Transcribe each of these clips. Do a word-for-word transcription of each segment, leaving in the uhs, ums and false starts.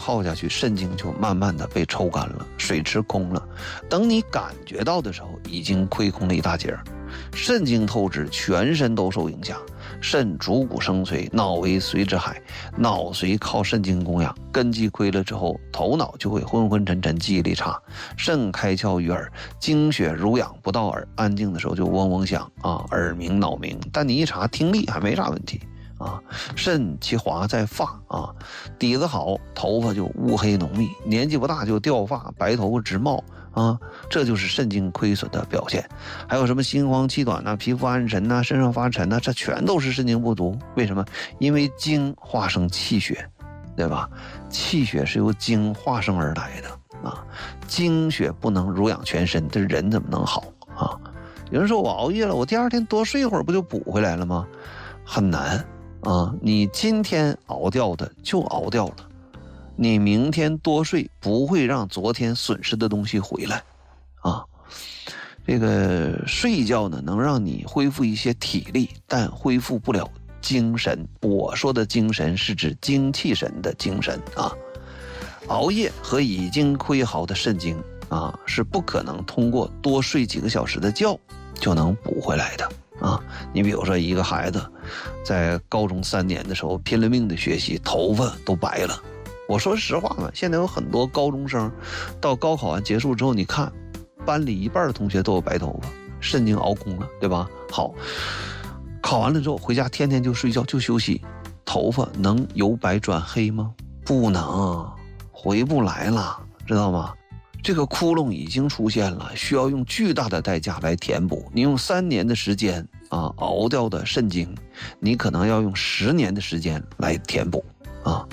耗下去，肾精就慢慢的被抽干了，水吃空了。等你感觉到的时候，已经亏空了一大截。肾精透支，全身都受影响。肾主骨生髓，脑为髓之海，脑髓靠肾精供养，根基亏了之后，头脑就会昏昏沉沉，记忆力差。肾开窍于耳，精血濡养不到耳，安静的时候就嗡嗡响啊，耳鸣脑鸣。但你一查，听力还没啥问题啊。肾其华在发啊，底子好，头发就乌黑浓密，年纪不大就掉发，白头发直冒啊，这就是肾精亏损的表现。还有什么心慌气短呐、啊、皮肤暗沉呐、啊、身上发沉呐、啊，这全都是肾精不足。为什么？因为精化生气血，对吧？气血是由精化生而来的啊，精血不能濡养全身，这人怎么能好啊？有人说我熬夜了，我第二天多睡一会儿不就补回来了吗？很难啊！你今天熬掉的就熬掉了。你明天多睡不会让昨天损失的东西回来啊。这个睡一觉呢，能让你恢复一些体力，但恢复不了精神。我说的精神是指精气神的精神啊。熬夜和已经亏耗的肾精啊，是不可能通过多睡几个小时的觉就能补回来的啊。你比如说一个孩子在高中三年的时候拼了命的学习，头发都白了。我说实话嘛，现在有很多高中生到高考完结束之后，你看班里一半的同学都有白头发，肾精熬空了，对吧？好，考完了之后回家天天就睡觉就休息，头发能由白转黑吗？不能，回不来了，知道吗？这个窟窿已经出现了，需要用巨大的代价来填补。你用三年的时间啊熬掉的肾精，你可能要用十年的时间来填补啊。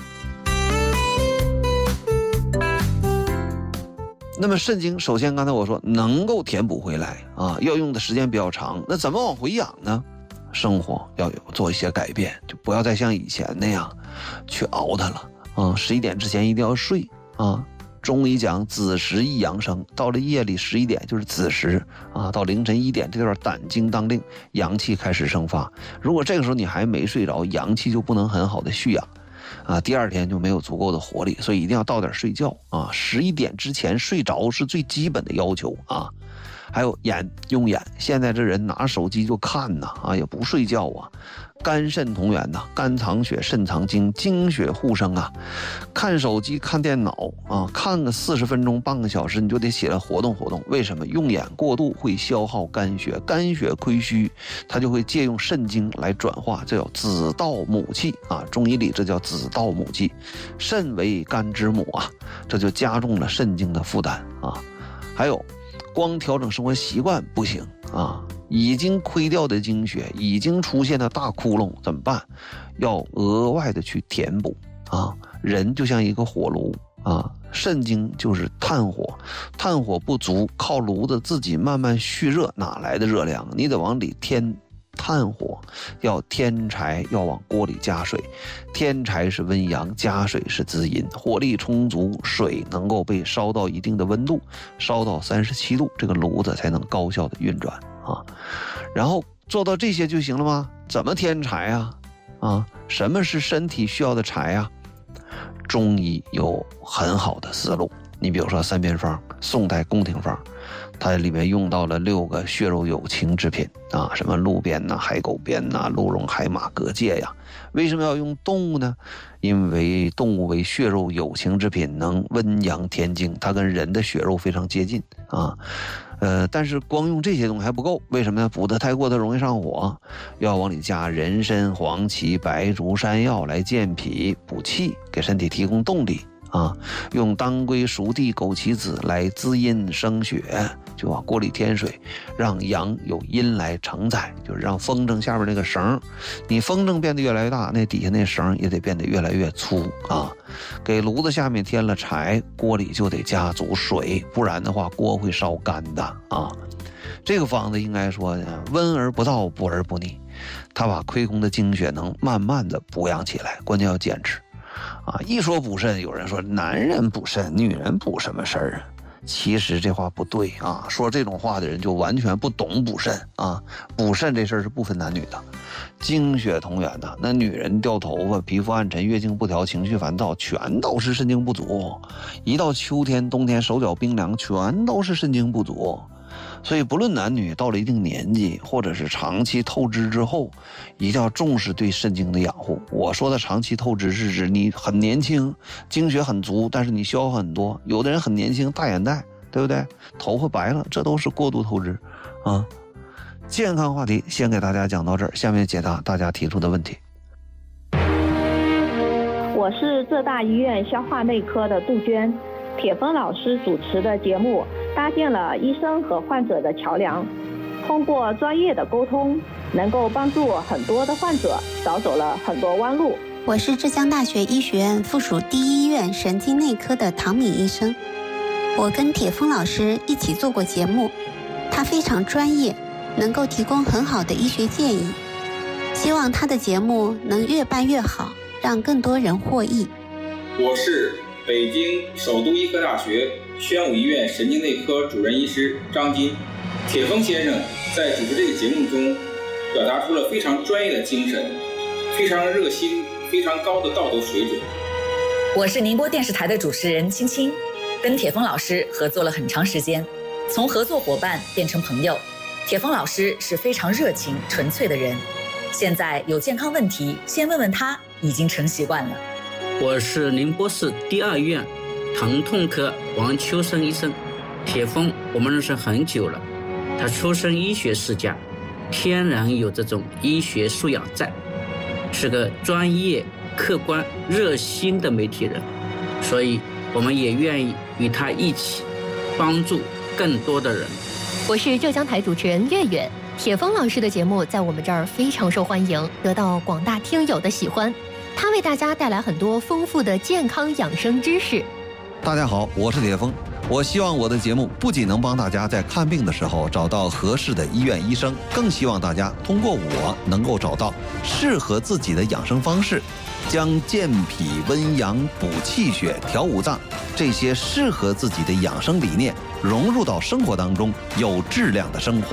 那么肾精首先刚才我说能够填补回来啊，要用的时间比较长。那怎么往回养呢？生活要有做一些改变，就不要再像以前那样去熬它了啊。十一点之前一定要睡啊。中医讲子时宜养生，到了夜里十一点就是子时啊，到凌晨一点这段胆经当令，阳气开始生发。如果这个时候你还没睡着，阳气就不能很好的蓄养啊，第二天就没有足够的活力，所以一定要到点睡觉啊，十一点之前睡着是最基本的要求啊。还有眼，用眼，现在这人拿手机就看呐啊，也不睡觉啊。肝肾同源呐，肝藏血，肾藏精，精血互生啊。看手机、看电脑啊，看个四十分钟、半个小时，你就得起来活动活动。为什么？用眼过度会消耗肝血，肝血亏虚，它就会借用肾精来转化，这叫子盗母气啊。中医里这叫子盗母气，肾为肝之母啊，这就加重了肾精的负担啊。还有，光调整生活习惯不行啊，已经亏掉的精血，已经出现了大窟窿，怎么办？要额外的去填补啊。人就像一个火炉啊，肾精就是炭火，炭火不足，靠炉子自己慢慢蓄热，哪来的热量？你得往里添炭火，要添柴，要往锅里加水。添柴是温阳，加水是滋阴，火力充足，水能够被烧到一定的温度，烧到三十七度，这个炉子才能高效的运转啊。然后做到这些就行了吗？怎么添柴啊？啊，什么是身体需要的柴啊？中医有很好的思路，你比如说三偏方，宋代宫廷方，它里面用到了六个血肉有情之品啊，什么鹿鞭呐、海狗鞭呐、鹿茸、海马、蛤蚧呀。为什么要用动物呢？因为动物为血肉有情之品，能温阳填精，它跟人的血肉非常接近啊。呃，但是光用这些东西还不够，为什么呢？补得太过它容易上火，要往里加人参、黄芪、白术、山药来健脾补气，给身体提供动力啊。用当归、熟地、枸杞子来滋阴生血，就往锅里添水，让阳有阴来承载，就是让风筝下边那个绳，你风筝变得越来越大，那底下那绳也得变得越来越粗啊。给炉子下面添了柴，锅里就得加足水，不然的话锅会烧干的啊。这个方子应该说温而不燥，补而不腻，它把亏空的精血能慢慢的补养起来，关键要坚持啊。一说补肾，有人说男人补肾，女人补什么事儿啊？ 其实这话不对啊，说这种话的人就完全不懂补肾啊。补肾这事儿是不分男女的，经血同源的。那女人掉头发、皮肤暗沉、月经不调、情绪烦躁，全都是肾精不足。一到秋天、冬天，手脚冰凉，全都是肾精不足。所以不论男女，到了一定年纪或者是长期透支之后，一定要重视对肾精的养护。我说的长期透支是指你很年轻，精血很足，但是你消耗很多。有的人很年轻，大眼袋，对不对？头发白了，这都是过度透支啊。健康话题先给大家讲到这儿，下面解答大家提出的问题。 我是浙大医院消化内科的杜鹃，铁峰老师主持的节目搭建了医生和患者的桥梁，通过专业的沟通，能够帮助很多的患者少走了很多弯路。 我是浙江大学医学院附属第一医院神经内科的唐敏医生，我跟铁峰老师一起做过节目，他非常专业，能够提供很好的医学建议，希望他的节目能越办越好，让更多人获益。 我是北京首都医科大学宣武医院神经内科主任医师张金。铁峰先生在主持这个节目中表达出了非常专业的精神，非常热心，非常高的道德水准。 我是宁波电视台的主持人青青，跟铁峰老师合作了很长时间，从合作伙伴变成朋友。铁峰老师是非常热情纯粹的人，现在有健康问题先问问他已经成习惯了。 我是宁波市第二医院疼痛科王秋生医生。铁峰我们认识很久了，他出身医学世家，天然有这种医学素养在，是个专业客观热心的媒体人，所以我们也愿意与他一起帮助更多的人。 我是浙江台主持人月月，铁峰老师的节目在我们这儿非常受欢迎，得到广大听友的喜欢。他为大家带来很多丰富的健康养生知识。 大家好，我是铁峰。我希望我的节目不仅能帮大家在看病的时候找到合适的医院医生，更希望大家通过我能够找到适合自己的养生方式，将健脾温阳、补气血、调五脏这些适合自己的养生理念融入到生活当中，有质量的生活。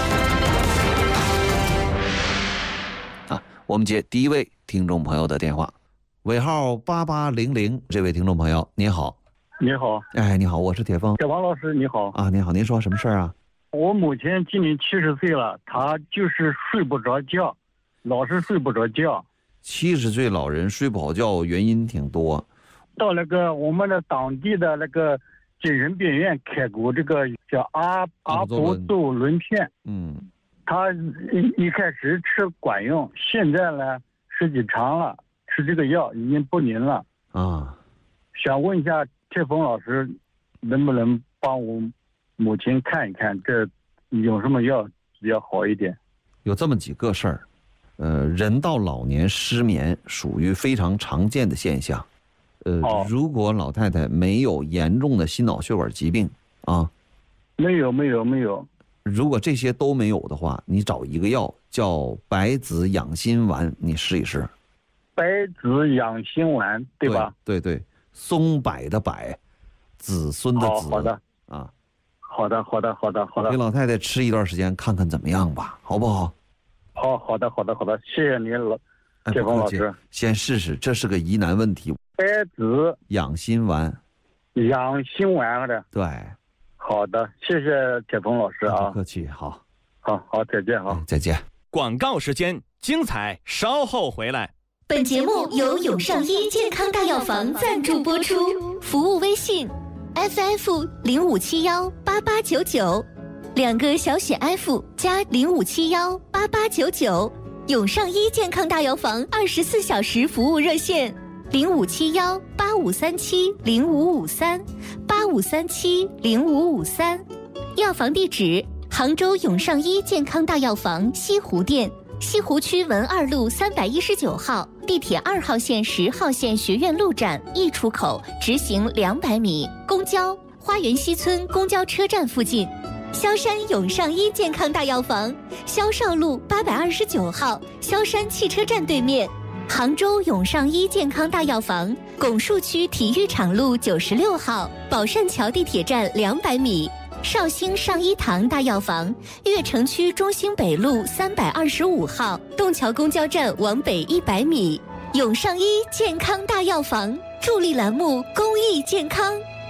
啊，我们接第一位听众朋友的电话，尾号八八零零，这位听众朋友您好。 你好。 哎，你好，我是铁峰。 铁峰老师你好。 啊，你好，您说什么事儿啊？ 我母亲今年七十岁了，她就是睡不着觉，老是睡不着觉。 七十岁老人睡不好觉，原因挺多。 到那个我们的当地的那个精神病院开过这个叫阿阿普唑仑片。 嗯。 她一一开始吃管用，现在呢时间长了，吃这个药已经不灵了。 啊。 想问一下铁峰老师，能不能帮我母亲看一看，这有什么药比较好一点？ 有这么几个事儿，呃，人到老年失眠属于非常常见的现象。呃，哦、如果老太太没有严重的心脑血管疾病啊， 没有没有没有。 如果这些都没有的话，你找一个药叫白子养心丸，你试一试。 白子养心丸，对吧？ 对对对。松柏的柏，子孙的子。 好的啊， 好的好的好的好的。 给老太太吃一段时间，看看怎么样吧，好不好？ 好好的好的好的，谢谢您老铁峰老师。 先试试，这是个疑难问题。 白子养心丸， 养心丸的。 对， 好的，谢谢铁峰老师啊。 不客气，好， 好好再见哈、 哎，再见。 广告时间，精彩稍后回来。 本节目由永上医健康大药房赞助播出，服务微信 F F 零五七幺八八九九，两个小写 F 加零五七幺八八九九，永上医健康大药房二十四小时服务热线零五七幺八五三七零五五三八五三七零五五三，药房地址杭州永上医健康大药房西湖店。西湖区文二路三百一十九号，地铁二号线、十号线学院路站 E 出口直行两百米，公交花园西村公交车站附近。萧山永上医健康大药房，萧少路八百二十九号，萧山汽车站对面。杭州永上医健康大药房拱墅区体育场路九十六号，宝善桥地铁站两百米。绍兴上一堂大药房，悦城区中兴北路三百二十五号，洞桥公交站往北一百米。永上医健康大药房助力栏目公益健康。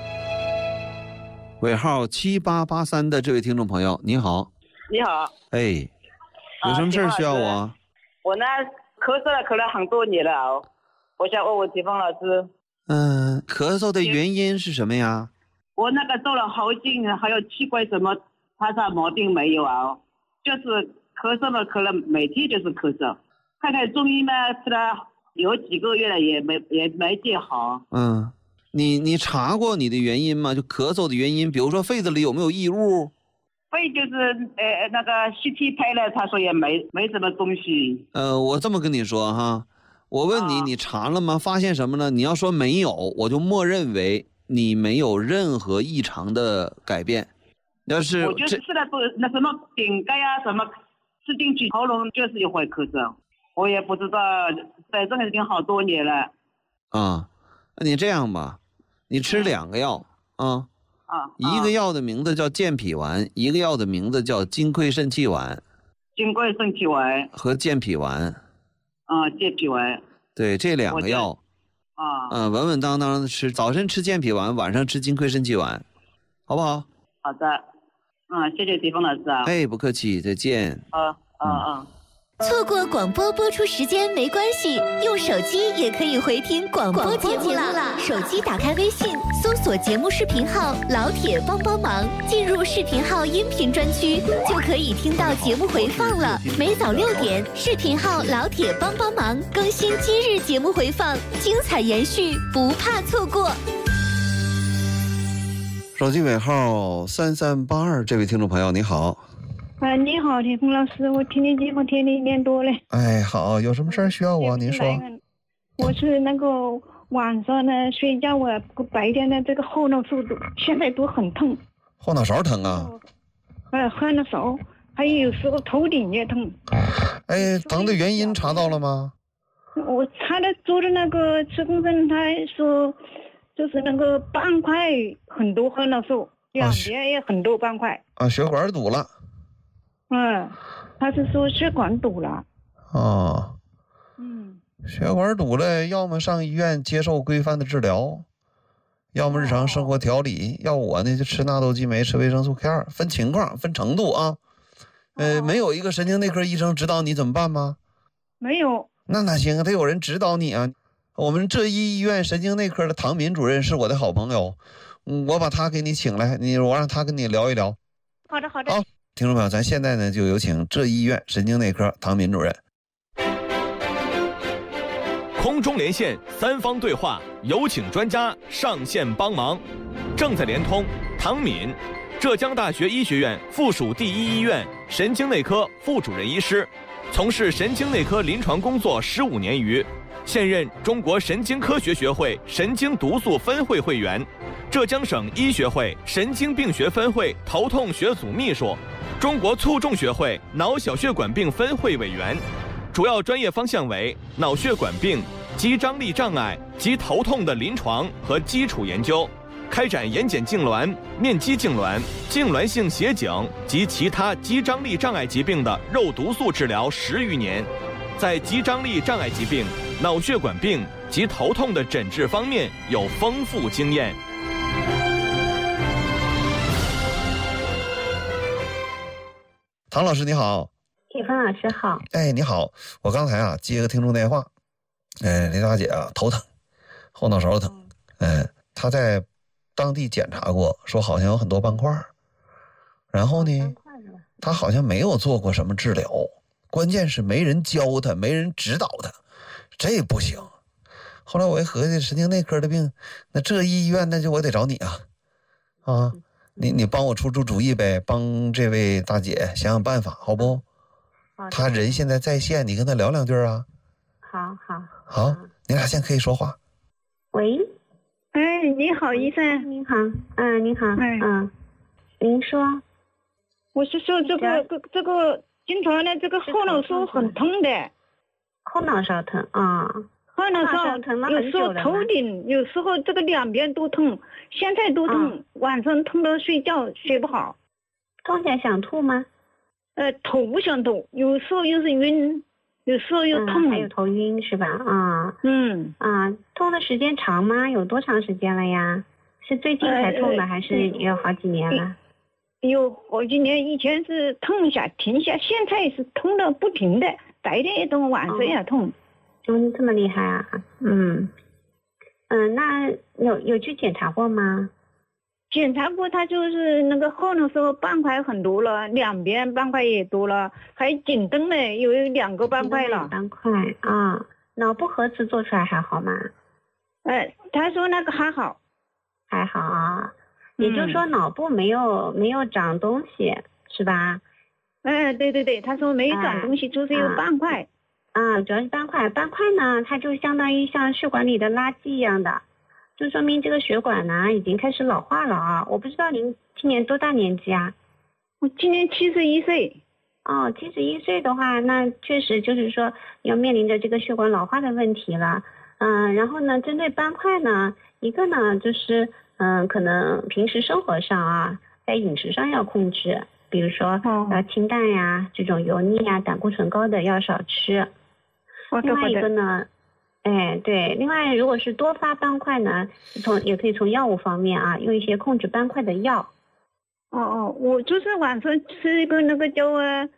尾号七八八三的这位听众朋友，你好。 你好。 哎，有什么事需要我？ 啊、我呢咳嗽了，咳了很多年了哦，我想问问铁峰老师。 嗯，咳嗽的原因是什么呀？ 我那个做了喉镜，还有气管什么，他啥毛病没有啊？就是咳嗽了，咳了，每天就是咳嗽。看看中医嘛，吃了有几个月了，也没也没见好。 嗯，你你查过你的原因吗？就咳嗽的原因，比如说肺子里有没有异物？ 肺就是呃那个 C T 拍了，他说也没没什么东西。 呃，我这么跟你说哈，我问你，啊、你查了吗？发现什么呢？你要说没有，我就默认为你没有任何异常的改变。要是我就是吃了那什么饼干呀，什么吃进去喉咙就是一会咳嗽，我也不知道，反正已经好多年了。 啊，那你这样吧，你吃两个药啊。 啊， 一个药的名字叫健脾丸，一个药的名字叫金匮肾气丸。 金匮肾气丸和健脾丸。 啊，健脾丸。 对，这两个药。 啊。 嗯，稳稳当当的吃，早晨吃健脾丸，晚上吃金匮肾气丸，好不好？ 好的。嗯，谢谢铁峰老师啊。 哎，不客气，再见。 啊啊啊。 嗯错过广播播出时间没关系，用手机也可以回听广播节目了。手机打开微信，搜索节目视频号“老铁帮帮忙”，进入视频号音频专区，就可以听到节目回放了。每早六点，视频号“老铁帮帮忙”更新今日节目回放，精彩延续，不怕错过。 手机尾号三三八二，这位听众朋友，你好。 啊，你好，铁峰老师，我听你节目听了一年多了。 哎，好，有什么事儿需要我？您说。 我是那个晚上呢睡觉，我白天的这个后脑勺都现在都很痛。 后脑勺疼啊？ 呃，后脑勺，还有时候头顶也疼。 哎，疼的原因查到了吗？ 我查了做的那个磁共振，他说就是那个斑块很多，后脑勺两边也很多斑块。 啊，血管堵了。 嗯，他是说血管堵了。 哦， 嗯， 血管堵了，要么上医院接受规范的治疗，要么日常生活调理。要我呢，就吃纳豆激酶，吃维生素 K 二，分情况，分程度啊。呃，没有一个神经内科医生指导你怎么办吗？ 没有。 那哪行啊？得有人指导你啊。我们浙一医院神经内科的唐敏主任是我的好朋友，我把他给你请来，你我让他跟你聊一聊。 好的，好的。 好。听众朋友，咱现在呢就有请浙医院神经内科唐敏主任。 空中连线，三方对话，有请专家上线帮忙。正在连通唐敏，浙江大学医学院附属第一医院神经内科副主任医师，从事神经内科临床工作十五年余，现任中国神经科学学会神经毒素分会会员，浙江省医学会神经病学分会头痛学组秘书，中国卒中学会脑小血管病分会委员，主要专业方向为脑血管病、肌张力障碍及头痛的临床和基础研究，开展眼睑痉挛、面肌痉挛、痉挛性斜颈及其他肌张力障碍疾病的肉毒素治疗十余年，在肌张力障碍疾病、脑血管病及头痛的诊治方面有丰富经验。 唐老师你好。 铁峰老师好。 哎，你好，我刚才啊接个听众电话，呃，李大姐啊头疼，后脑勺疼，嗯、呃，她在当地检查过，说好像有很多斑块，然后呢，她好像没有做过什么治疗，关键是没人教她，没人指导她，这不行。后来我一合计，神经内科的病，那这医院那就我得找你啊，啊。你你帮我出出主意呗，帮这位大姐想想办法，好不？ 好。 她人现在在线，你跟她聊两句啊。 好好。 好，你俩现在可以说话。 喂。 哎，你好，医生。 您好。嗯，您好。 哎、 嗯。您说。 我是说这个这这个经常呢，这个后脑勺很痛的。 后脑勺疼啊。 喝的时候有时候头顶，有时候这个两边都痛，现在都痛，嗯、晚上痛到睡觉睡不好。 痛起来想吐吗？ 呃，头不想吐，有时候又是晕，有时候又痛， 嗯、还有头晕是吧？啊， 嗯啊，痛的时间长吗？有多长时间了呀？是最近才痛的，呃、还是有好几年了？ 有好几年，以前是痛一下停一下，现在是痛的不停的，白天也痛，晚上也痛。 嗯，这么厉害啊！嗯嗯，那有有去检查过吗？ 检查过，他就是那个后的时候斑块很多了，两边斑块也多了，还颈灯呢，有两个斑块了。 斑块啊，脑部核磁做出来还好吗？ 呃，他说那个还好， 还好啊。也就是说脑部没有、嗯、没有长东西是吧？ 嗯、呃，对对对，他说没长东西，哎、就是有斑块。 啊，主要是斑块，斑块呢，它就相当于像血管里的垃圾一样的，就说明这个血管呢已经开始老化了啊。我不知道您今年多大年纪啊？ 我今年七十一岁。 哦，七十一岁的话，那确实就是说要面临着这个血管老化的问题了。嗯，然后呢，针对斑块呢，一个呢就是嗯，可能平时生活上啊，在饮食上要控制，比如说要清淡呀，这种油腻呀、胆固醇高的要少吃。另外一个呢，哎，对，另外如果是多发斑块呢，从也可以从药物方面啊，用一些控制斑块的药。 哦哦，我就是晚上吃一个那个叫呃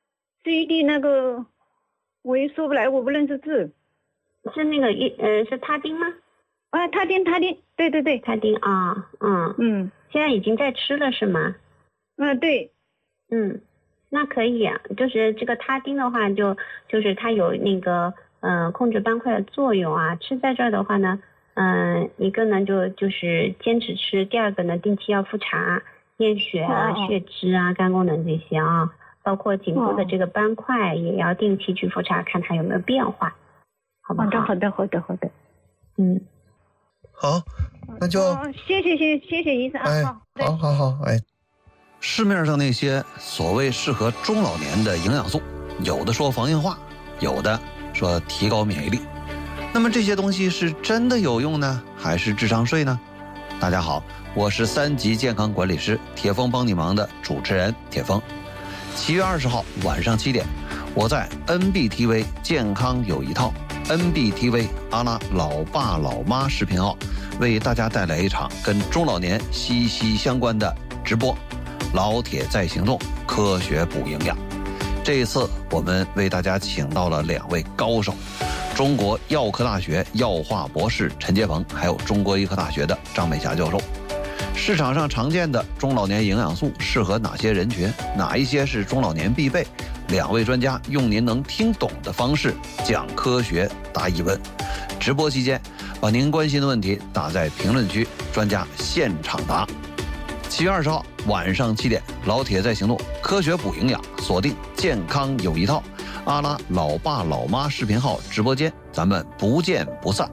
C D 那个，我也说不来，我不认识字。 是那个一呃是他汀吗？ 啊，他汀他汀，对对对， 他汀啊，嗯嗯，现在已经在吃了是吗？ 嗯，对， 嗯。那可以啊，就是这个他汀的话就，就就是它有那个呃控制斑块的作用啊。吃在这儿的话呢，嗯、呃，一个呢就就是坚持吃，第二个呢定期要复查验血啊、哦、血脂啊、肝功能这些啊，包括颈部的这个斑块也要定期去复查，看它有没有变化，好不好？ 好的，好的，好的，好的。 嗯， 好，那就、 哦、谢谢谢谢谢医生啊。 哎，好好好，哎。市面上那些所谓适合中老年的营养素，有的说防硬化，有的说提高免疫力。那么这些东西是真的有用呢，还是智商税呢？大家好，我是三级健康管理师铁峰帮你忙的主持人铁峰。七月二十号晚上七点，我在 N B T V 健康有一套 N B T V 阿拉老爸老妈视频号，为大家带来一场跟中老年息息相关的直播。老铁在行动，科学补营养。这一次我们为大家请到了两位高手，中国药科大学药化博士陈杰鹏，还有中国医科大学的张美霞教授。市场上常见的中老年营养素适合哪些人群？哪一些是中老年必备？两位专家用您能听懂的方式讲科学答疑问。直播期间，把您关心的问题打在评论区，专家现场答。七月二十号晚上七点，老铁在行动，科学补营养，锁定健康有一套阿拉老爸老妈视频号直播间，咱们不见不散。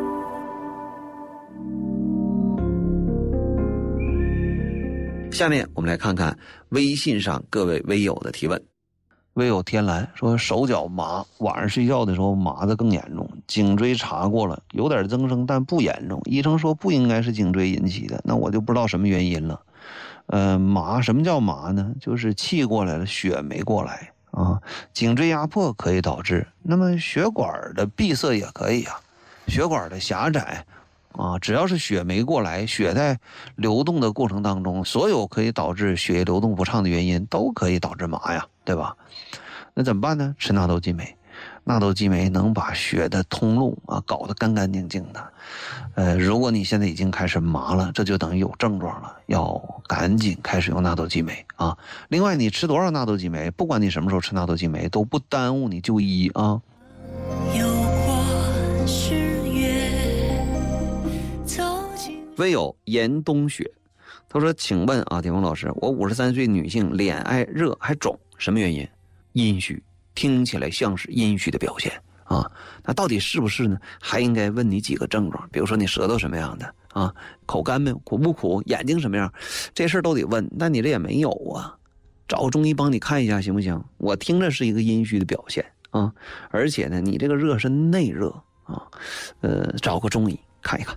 下面我们来看看微信上各位微友的提问。微友天蓝说，手脚麻，晚上睡觉的时候麻的更严重，颈椎查过了，有点增生但不严重，医生说不应该是颈椎引起的，那我就不知道什么原因了。呃，麻，什么叫麻呢？就是气过来了，血没过来啊。颈椎压迫可以导致，那么血管的闭塞也可以啊，血管的狭窄啊，只要是血没过来，血在流动的过程当中，所有可以导致血液流动不畅的原因都可以导致麻呀，对吧？那怎么办呢？吃纳豆激酶，纳豆激酶能把血的通路啊搞得干干净净的。呃，如果你现在已经开始麻了，这就等于有症状了，要赶紧开始用纳豆激酶啊。另外，你吃多少纳豆激酶，不管你什么时候吃纳豆激酶，都不耽误你就医啊。有过十月微友严冬雪，他说：“请问啊，铁峰老师，我五十三岁女性，脸爱热还肿，什么原因？阴虚，听起来像是阴虚的表现啊。那到底是不是呢？还应该问你几个症状，比如说你舌头什么样的啊，口干没，苦不苦，眼睛什么样，这事儿都得问。但你这也没有啊，找个中医帮你看一下行不行？我听着是一个阴虚的表现啊，而且呢，你这个热是内热。” 啊，呃，找个中医看一看。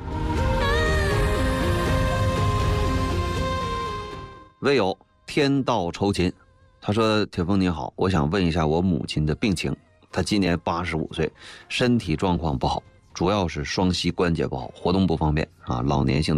唯有天道酬勤，他说：“铁峰你好，我想问一下我母亲的病情。她今年八十五岁，身体状况不好，主要是双膝关节不好，活动不方便啊，老年性的。”